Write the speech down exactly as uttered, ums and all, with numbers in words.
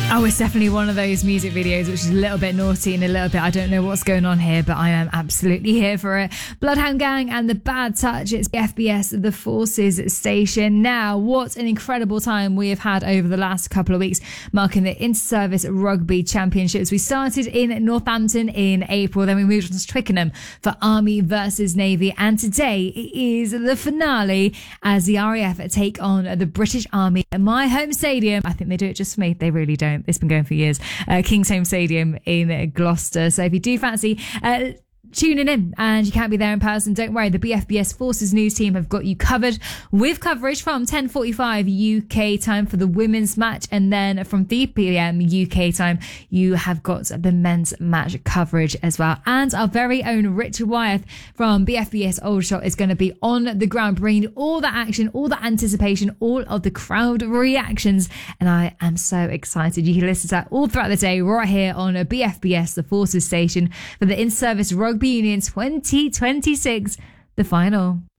Oh, it's definitely one of those music videos which is a little bit naughty and a little bit, I don't know what's going on here, but I am absolutely here for it. Bloodhound Gang and The Bad Touch. It's F B S, The Forces Station. Now, what an incredible time we have had over the last couple of weeks, marking the Inter-Service Rugby Championships. We started in Northampton in April, then we moved on to Twickenham for Army versus Navy, and today it is the finale as the R A F take on the British Army at my home stadium. I think they do it just for me. They really don't. It's been going for years. Uh, Kingsholm Stadium in Gloucester. So if you do fancy uh, tuning in and you can't be there in person, don't worry. The B F B S Forces News team have got you covered with coverage from ten forty-five U K time for the women's match, and then from three p.m. U K time you have got the men's match coverage as well. And our very own Richard Wyeth from B F B S Aldershot is going to be on the ground bringing all the action, all the anticipation, all of the crowd reactions, and I am so excited. You can listen to that all throughout the day right here on B F B S, the Forces Station, for the In-Service Rugby Union twenty twenty-six, the final.